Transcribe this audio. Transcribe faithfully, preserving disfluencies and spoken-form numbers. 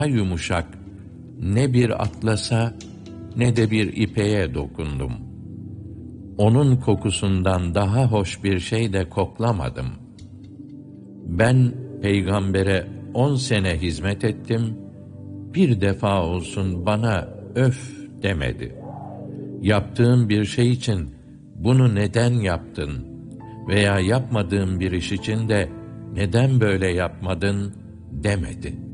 yumuşak, ne bir atlasa ne de bir ipeğe dokundum. Onun kokusundan daha hoş bir şey de koklamadım. Ben peygambere on sene hizmet ettim, bir defa olsun bana öf demedi. Yaptığım bir şey için bunu neden yaptın veya yapmadığım bir iş için de neden böyle yapmadın demedi.